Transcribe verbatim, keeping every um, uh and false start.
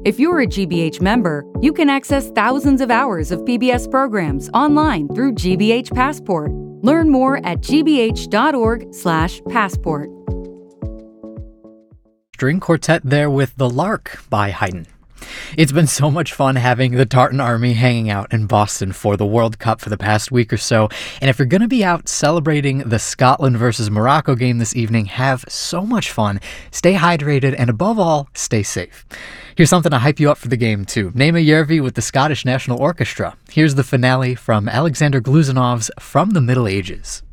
If you're a G B H member, you can access thousands of hours of P B S programs online through G B H Passport. Learn more at g b h dot org slash passport. String quartet there with The Lark by Haydn. It's been so much fun having the Tartan Army hanging out in Boston for the World Cup for the past week or so. And if you're going to be out celebrating the Scotland versus Morocco game this evening, have so much fun, stay hydrated, and above all, stay safe. Here's something to hype you up for the game, too. Naima Järvi with the Scottish National Orchestra. Here's the finale from Alexander Glusanov's From the Middle Ages.